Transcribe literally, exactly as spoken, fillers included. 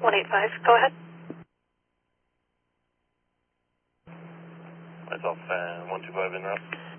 one eight five, go ahead. Myself, uh, one two five in route.